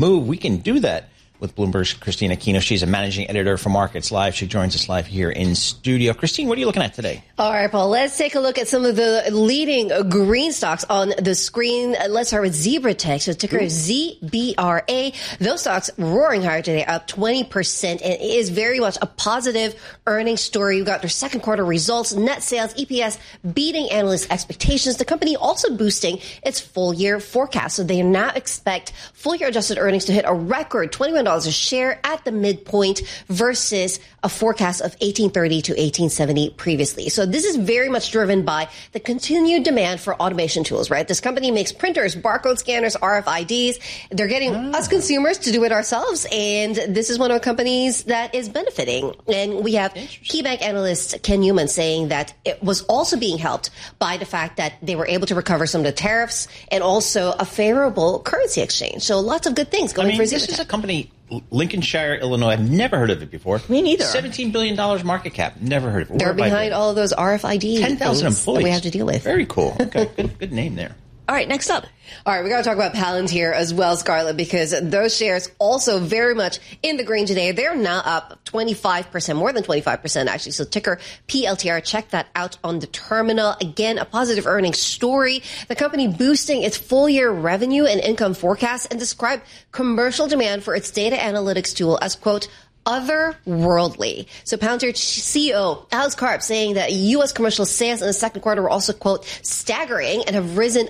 move. We can do that with Bloomberg's Christina Aquino. She's a managing editor for Markets Live. She joins us live here in studio. Christine, what are you looking at today? All right, Paul, let's take a look at some of the leading green stocks on the screen. Let's start with ZebraTech. So ticker is ZBRA. Those stocks roaring higher today, up 20%. And it is very much a positive earnings story. We've got their second quarter results, net sales, EPS beating analyst expectations. The company also boosting its full year forecast. So they now expect full year adjusted earnings to hit a record $21 a share at the midpoint versus a forecast of $18.30 to $18.70 previously. So this is very much driven by the continued demand for automation tools, right? This company makes printers, barcode scanners, RFIDs. They're getting us consumers to do it ourselves. And this is one of the companies that is benefiting. And we have KeyBank analyst Ken Newman saying that it was also being helped by the fact that they were able to recover some of the tariffs and also a favorable currency exchange. So lots of good things going for ZebraTech. This is a company, Lincolnshire, Illinois. I've never heard of it before. Me neither. $17 billion market cap. Never heard of it. They're behind all of those RFID 10,000 employees that we have to deal with. Very cool. Okay, good name there. All right, next up. All right, we got to talk about Palantir as well, Scarlett, because those shares also very much in the green today. They're now up 25%, more than 25% actually. So ticker PLTR, check that out on the terminal. Again, a positive earnings story. The company boosting its full year revenue and income forecast and described commercial demand for its data analytics tool as, quote, otherworldly. So Palantir CEO Alex Karp saying that U.S. commercial sales in the second quarter were also, quote, staggering and have risen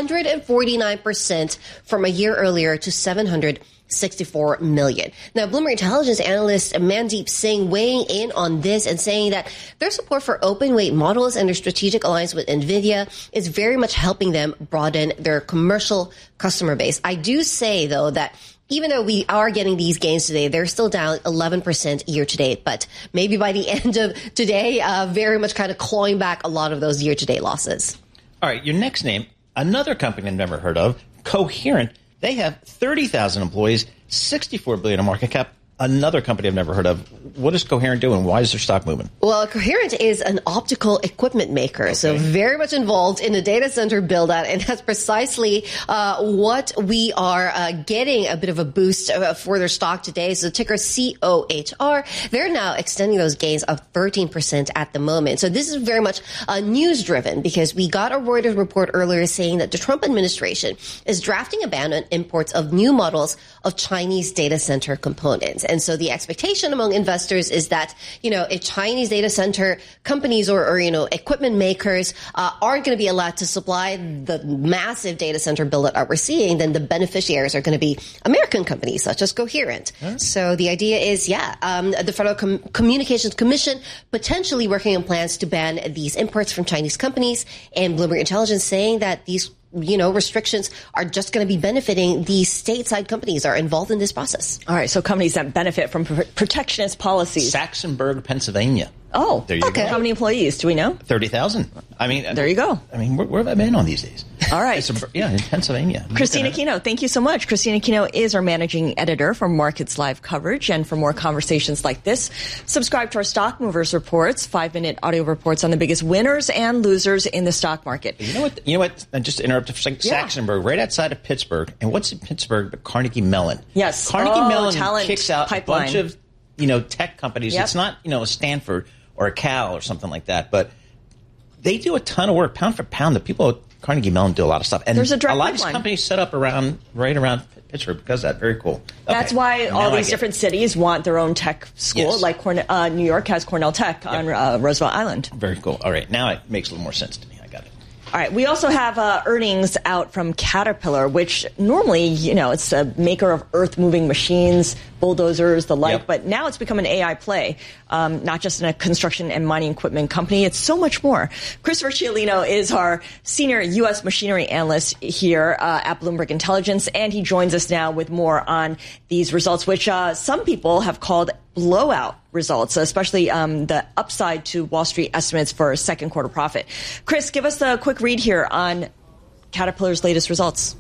149% from a year earlier to $764 million. Now, Bloomberg Intelligence analyst Mandeep Singh weighing in on this and saying that their support for open weight models and their strategic alliance with NVIDIA is very much helping them broaden their commercial customer base. I do say, though, that even though we are getting these gains today, they're still down 11% year to date. But maybe by the end of today, very much kind of clawing back a lot of those year to date losses. All right, your next name, another company I've never heard of, Coherent. They have 30,000 employees, $64 billion in market cap. Another company I've never heard of. What does Coherent do, and why is their stock moving? Well, Coherent is an optical equipment maker, so very much involved in the data center build-out, and that's precisely what we are getting a bit of a boost for their stock today. So ticker COHR, they're now extending those gains of 13% at the moment. So this is very much news-driven because we got a Reuters report earlier saying that the Trump administration is drafting a ban on imports of new models of Chinese data center components. And so the expectation among investors is that, if Chinese data center companies or equipment makers aren't going to be allowed to supply the massive data center build that we're seeing, then the beneficiaries are going to be American companies such as Coherent. So the idea is, the Federal Communications Commission potentially working on plans to ban these imports from Chinese companies, and Bloomberg Intelligence saying that these restrictions are just going to be benefiting the stateside companies that are involved in this process. All right, so companies that benefit from protectionist policies. Saxonburg, Pennsylvania. Oh, there you go. How many employees do we know? 30,000. There you go. Where have I been on these days? All right. In Pennsylvania. Christina Aquino, thank you so much. Christina Aquino is our managing editor for Markets Live coverage. And for more conversations like this, subscribe to our Stock Movers reports, 5-minute audio reports on the biggest winners and losers in the stock market. You know what? Just to interrupt for a second. Saxonburg, right outside of Pittsburgh. And what's in Pittsburgh but Carnegie Mellon? Yes. Carnegie Mellon kicks out pipeline. A bunch of, tech companies. Yep. It's not, a Stanford or a Cal or something like that, but they do a ton of work, pound for pound. The people at Carnegie Mellon do a lot of stuff. And there's a lot pipeline. of these companies set up right around Pittsburgh because of that. Very cool. Okay. That's why all these different cities want their own tech school, like New York has Cornell Tech on Roosevelt Island. Very cool. All right. Now it makes a little more sense to me. I got it. All right. We also have earnings out from Caterpillar, which normally, it's a maker of earth-moving machines, bulldozers, the like. Yep. But now it's become an AI play, not just in a construction and mining equipment company. It's so much more. Christopher Cialino is our senior U.S. machinery analyst here at Bloomberg Intelligence, and he joins us now with more on these results, which some people have called blowout results, especially the upside to Wall Street estimates for second quarter profit. Chris, give us a quick read here on Caterpillar's latest results.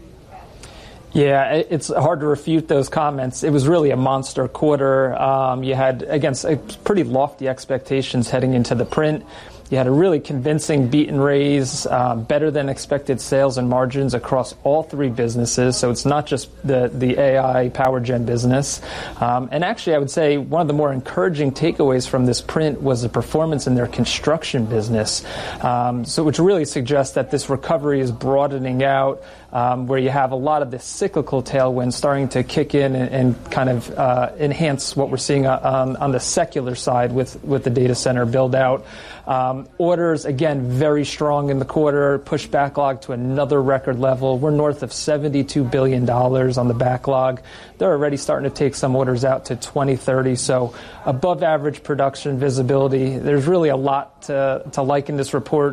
Yeah, it's hard to refute those comments. It was really a monster quarter. You had, against pretty lofty expectations heading into the print. You had a really convincing beat and raise, better than expected sales and margins across all three businesses. So it's not just the AI power gen business. And actually, I would say one of the more encouraging takeaways from this print was the performance in their construction business. So which really suggests that this recovery is broadening out, where you have a lot of the cyclical tailwinds starting to kick in and kind of enhance what we're seeing on the secular side with the data center build out. Orders, again, very strong in the quarter, pushed backlog to another record level. We're north of $72 billion on the backlog. They're already starting to take some orders out to 2030, so above average production visibility. There's really a lot to like in this report.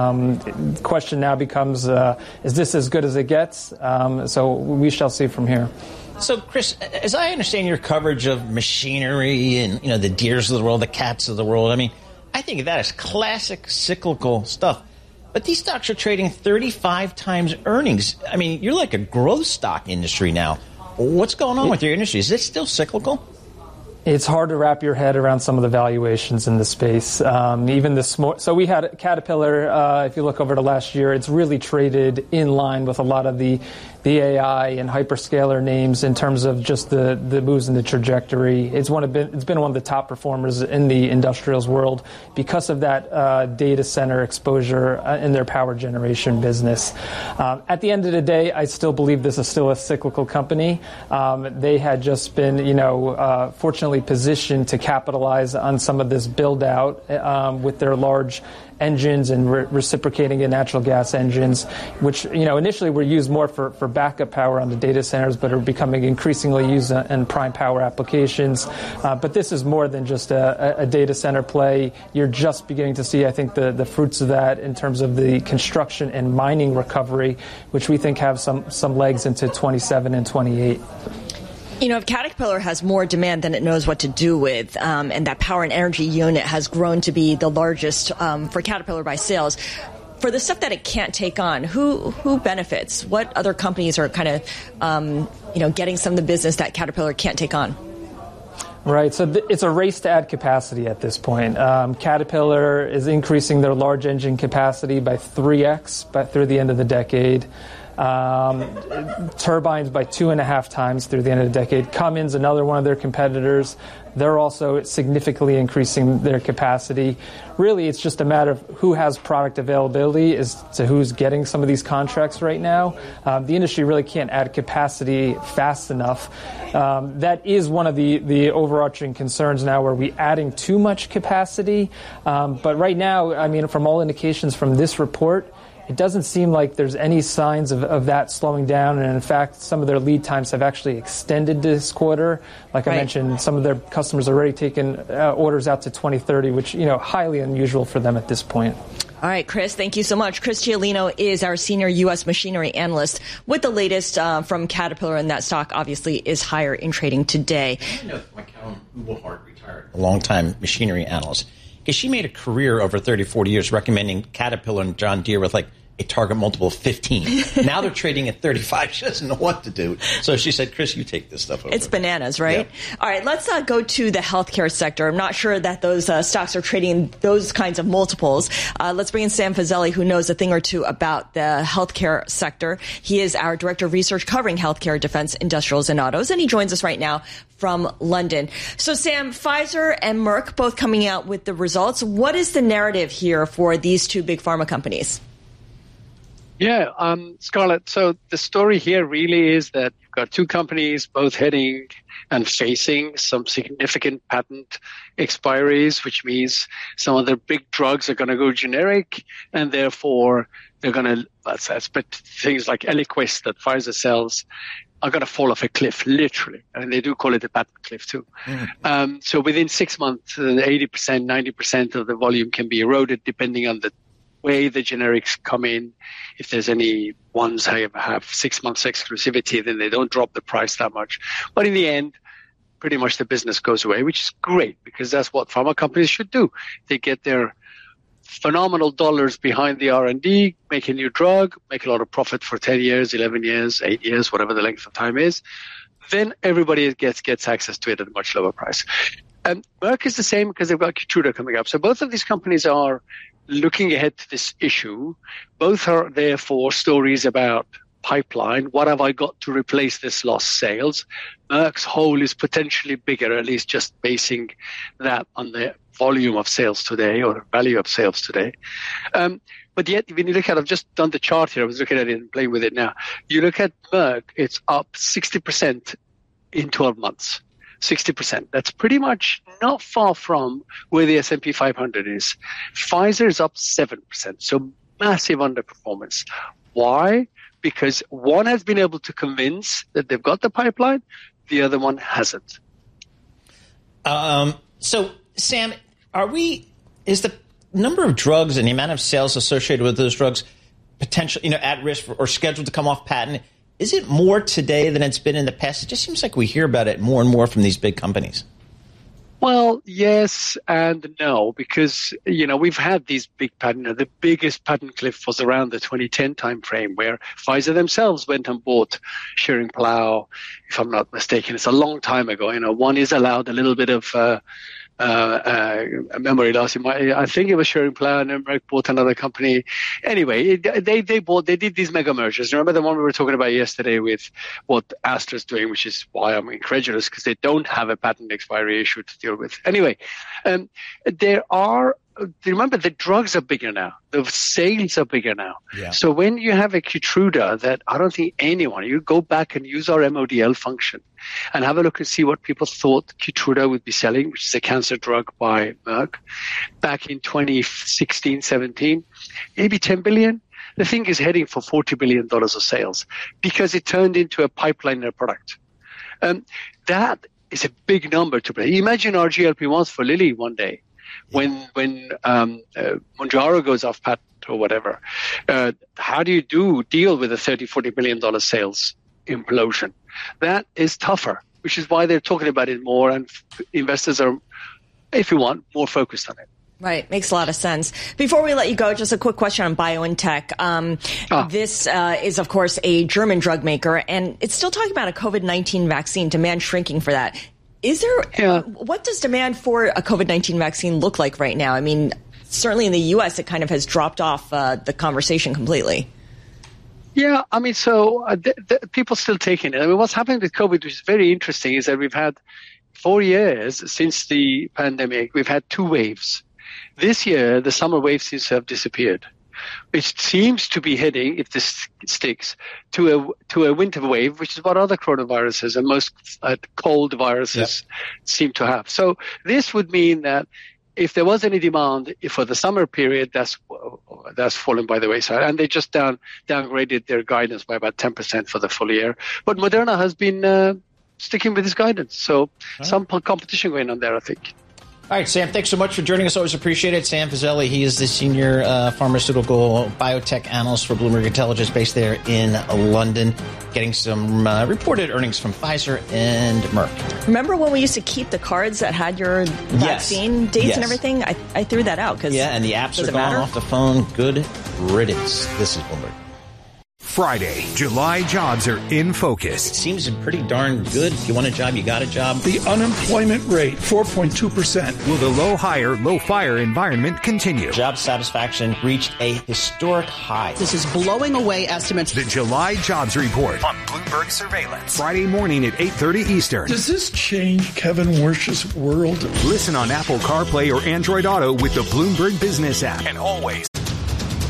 The question now becomes, is this as good as it gets? So we shall see from here. So, Chris, as I understand your coverage of machinery and, the Deeres of the world, the Cats of the world, I think of that as classic cyclical stuff. But these stocks are trading 35 times earnings. You're like a growth stock industry now. What's going on with your industry? Is it still cyclical? It's hard to wrap your head around some of the valuations in the space. Even this so we had Caterpillar, if you look over the last year, it's really traded in line with a lot of the AI and hyperscaler names in terms of just the moves in the trajectory. It's been one of the top performers in the industrials world because of that data center exposure in their power generation business. At the end of the day, I still believe this is still a cyclical company. They had just been, fortunately positioned to capitalize on some of this build out with their large engines and reciprocating in natural gas engines, which initially were used more for backup power on the data centers, but are becoming increasingly used in prime power applications. But this is more than just a data center play. You're just beginning to see, I think, the fruits of that in terms of the construction and mining recovery, which we think have some legs into 27 and 28. If Caterpillar has more demand than it knows what to do with, and that power and energy unit has grown to be the largest for Caterpillar by sales, for the stuff that it can't take on, who benefits? What other companies are kind of, getting some of the business that Caterpillar can't take on? Right. So it's a race to add capacity at this point. Caterpillar is increasing their large engine capacity by 3x through the end of the decade. Turbines by 2.5 times through the end of the decade. Cummins, another one of their competitors, they're also significantly increasing their capacity. Really, it's just a matter of who has product availability as to who's getting some of these contracts right now. The industry really can't add capacity fast enough. That is one of the overarching concerns now. Are we adding too much capacity? But right now, from all indications from this report, it doesn't seem like there's any signs of that slowing down. And in fact, some of their lead times have actually extended this quarter. Like I mentioned, some of their customers are already taking orders out to 2030, which, highly unusual for them at this point. All right, Chris, thank you so much. Chris Giolino is our senior U.S. machinery analyst with the latest from Caterpillar, and that stock obviously is higher in trading today. I know Karen Woolhart retired, a longtime machinery analyst. Because she made a career over 30, 40 years recommending Caterpillar and John Deere with a target multiple of 15. Now they're trading at 35. She doesn't know what to do. So she said, Chris, you take this stuff over. It's bananas, right? Yeah. All right, let's go to the healthcare sector. I'm not sure that those stocks are trading those kinds of multiples. Let's bring in Sam Fazeli, who knows a thing or two about the healthcare sector. He is our director of research covering healthcare, defense, industrials, and autos, and he joins us right now from London. So, Sam, Pfizer and Merck both coming out with the results. What is the narrative here for these two big pharma companies? Yeah, Scarlett, so the story here really is that you've got two companies both heading and facing some significant patent expiries, which means some of their big drugs are going to go generic, and therefore they're going to, but things like Eliquis that Pfizer sells are going to fall off a cliff, literally. And they do call it a patent cliff, too. Mm-hmm. So within 6 months, 80%, 90% of the volume can be eroded depending on the way the generics come in. If there's any ones have 6 months exclusivity, then they don't drop the price that much. But in the end, pretty much the business goes away, which is great because that's what pharma companies should do. They get their phenomenal dollars behind the R&D, make a new drug, make a lot of profit for 10 years, 11 years, 8 years, whatever the length of time is. Then everybody gets access to it at a much lower price. Merck is the same because they've got Keytruda coming up. So both of these companies are looking ahead to this issue. Both are therefore stories about pipeline. What have I got to replace this lost sales? Merck's hole is potentially bigger, at least just basing that on the volume of sales today or the value of sales today. But yet, when you look at, I've just done the chart here, I was looking at it and playing with it now. You look at Merck, it's up 60% in 12 months. 60%. That's pretty much not far from where the S&P 500 is. Pfizer is up 7%. So massive underperformance. Why? Because one has been able to convince that they've got the pipeline, the other one hasn't. So, Sam, is the number of drugs and the amount of sales associated with those drugs potentially, at risk or scheduled to come off patent, is it more today than it's been in the past? It just seems like we hear about it more and more from these big companies. Well, yes and no, because, we've had these big patents. The biggest patent cliff was around the 2010 timeframe where Pfizer themselves went and bought Schering-Plough, if I'm not mistaken. It's a long time ago. One is allowed a little bit of memory loss. I think it was Schering-Plough and Merck bought another company. Anyway, they did these mega mergers. Remember the one we were talking about yesterday with what Astra's doing, which is why I'm incredulous, because they don't have a patent expiry issue to deal with. Anyway, remember the drugs are bigger now. The sales are bigger now. Yeah. So when you have a Keytruda that I don't think you go back and use our MODL function and have a look and see what people thought Keytruda would be selling, which is a cancer drug by Merck, back in 2016, 17, maybe 10 billion. The thing is heading for $40 billion of sales because it turned into a pipeline product. That is a big number to play. Imagine our GLP-1s for Lilly one day. When Mounjaro goes off patent or whatever, how do you deal with a $30-40 billion sales implosion? That is tougher, which is why they're talking about it more, and investors are, if you want, more focused on it. Right. Makes a lot of sense. Before we let you go, just a quick question on BioNTech. This is, of course, a German drug maker, and it's still talking about a COVID-19 vaccine, demand shrinking for that. What does demand for a COVID-19 vaccine look like right now? I mean, certainly in the U.S., it kind of has dropped off the conversation completely. Yeah, I mean, so people still taking it. I mean, what's happening with COVID, which is very interesting, is that we've had 4 years since the pandemic, we've had 2 waves. This year, the summer wave seems to have disappeared. It seems to be heading, if this sticks, to a winter wave, which is what other coronaviruses and most cold viruses seem to have. So this would mean that if there was any demand for the summer period, that's fallen by the wayside. And they just downgraded their guidance by about 10% for the full year. But Moderna has been sticking with his guidance. So some competition going on there, I think. All right, Sam, thanks so much for joining us. Always appreciate it. Sam Fazeli, he is the senior pharmaceutical biotech analyst for Bloomberg Intelligence based there in London, getting some reported earnings from Pfizer and Merck. Remember when we used to keep the cards that had your vaccine dates and everything? I threw that out. And the apps are gone off the phone. Good riddance. This is Bloomberg. Friday, July jobs are in focus. It seems pretty darn good. If you want a job, you got a job. The unemployment rate, 4.2%. Will the low hire, low fire environment continue? Job satisfaction reached a historic high. This is blowing away estimates. The July jobs report on Bloomberg Surveillance. Friday morning at 8:30 Eastern. Does this change Kevin Warsh's world? Listen on Apple CarPlay or Android Auto with the Bloomberg Business app. And always